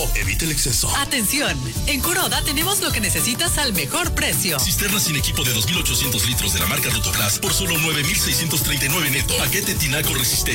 evite el exceso. Atención, en Kuroda tenemos lo que necesitas al mejor precio. Cisterna sin equipo de 2,800 litros de la marca Rotoplas por solo 9,639 neto. Paquete tinaco resistente